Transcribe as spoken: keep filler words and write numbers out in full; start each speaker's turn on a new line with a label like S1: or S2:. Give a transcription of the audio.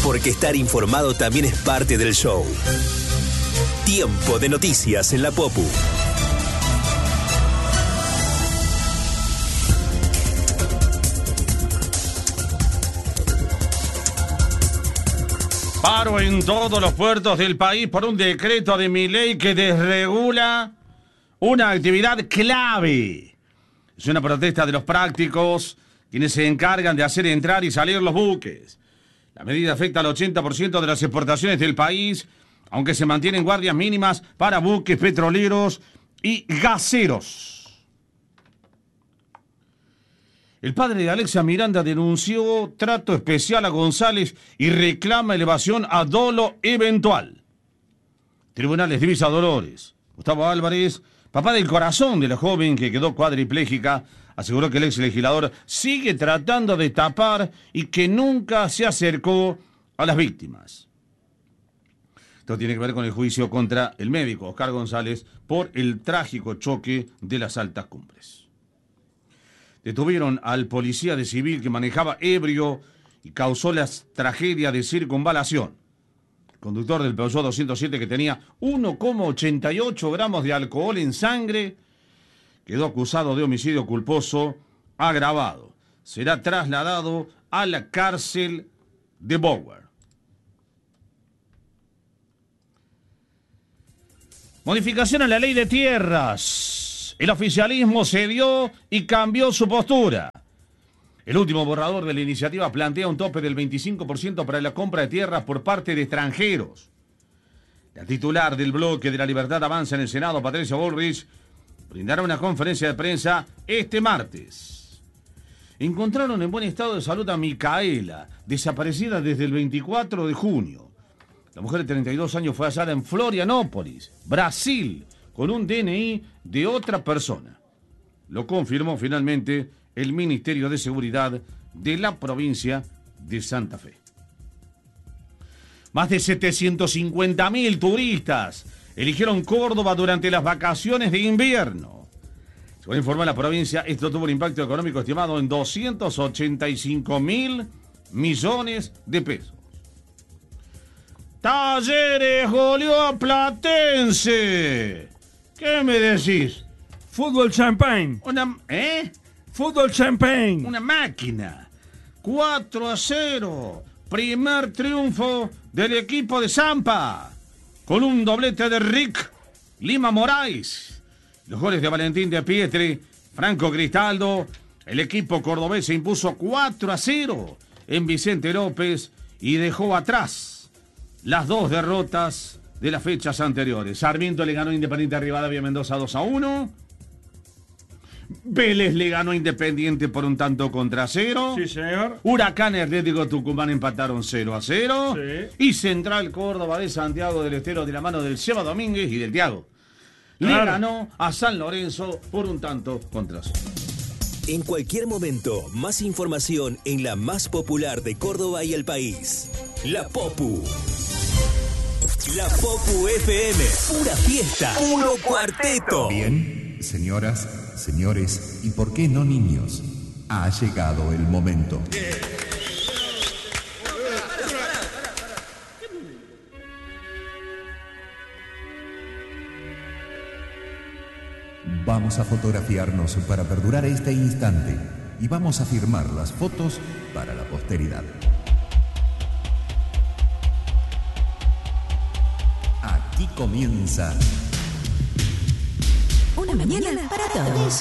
S1: Porque estar informado también es parte del show. Tiempo de noticias en la Popu.
S2: Paro en todos los puertos del país por un decreto de Milei que desregula una actividad clave. Es una protesta de los prácticos, quienes se encargan de hacer entrar y salir los buques. La medida afecta al ochenta por ciento de las exportaciones del país, aunque se mantienen guardias mínimas para buques petroleros y gaseros. El padre de Alexia Miranda denunció trato especial a González y reclama elevación a dolo eventual. Tribunales divisa Dolores. Gustavo Álvarez, papá del corazón de la joven que quedó cuadripléjica, aseguró que el ex legislador sigue tratando de tapar y que nunca se acercó a las víctimas. Esto tiene que ver con el juicio contra el médico Oscar González por el trágico choque de las altas cumbres. Detuvieron al policía de civil que manejaba ebrio y causó la tragedia de circunvalación. El conductor del Peugeot doscientos siete, que tenía uno coma ochenta y ocho gramos de alcohol en sangre, quedó acusado de homicidio culposo agravado. Será trasladado a la cárcel de Bower. Modificación a la ley de tierras. El oficialismo cedió y cambió su postura. El último borrador de la iniciativa plantea un tope del veinticinco por ciento para la compra de tierras por parte de extranjeros. La titular del bloque de la Libertad Avanza en el Senado, Patricia Bullrich, brindará una conferencia de prensa este martes. Encontraron en buen estado de salud a Micaela, desaparecida desde el veinticuatro de junio. La mujer de treinta y dos años fue hallada en Florianópolis, Brasil, con un D N I de otra persona. Lo confirmó finalmente el Ministerio de Seguridad de la provincia de Santa Fe. Más de setecientos cincuenta mil turistas eligieron Córdoba durante las vacaciones de invierno. Según informó la provincia, esto tuvo un impacto económico estimado en doscientos ochenta y cinco mil millones de pesos. Talleres goleó a Platense. ¿Qué me decís?
S3: Fútbol champagne.
S2: Una, ¿eh?
S3: Fútbol champagne.
S2: Una máquina. cuatro a cero. Primer triunfo del equipo de Zampa. Con un doblete de Rick Lima Moraes. Los goles de Valentín de Pietri, Franco Cristaldo. El equipo cordobés se impuso cuatro a cero en Vicente López y dejó atrás las dos derrotas de las fechas anteriores. Sarmiento le ganó a Independiente Rivadavia Mendoza dos a uno. Vélez le ganó a Independiente por un tanto contra cero.
S3: Sí, señor.
S2: Huracán y Atlético Tucumán empataron cero a cero.
S3: Sí.
S2: Y Central Córdoba de Santiago del Estero, de la mano del Seba Domínguez y del Tiago,
S3: Claro.
S2: le ganó a San Lorenzo por un tanto contra cero.
S1: En cualquier momento, más información en la más popular de Córdoba y el país. La Popu. La Popu F M. Pura fiesta. Puro cuarteto.
S4: Bien, señoras, señores, y por qué no niños, ha llegado el momento. Vamos a fotografiarnos para perdurar este instante y vamos a firmar las fotos para la posteridad. Aquí comienza
S5: Una mañana para todos.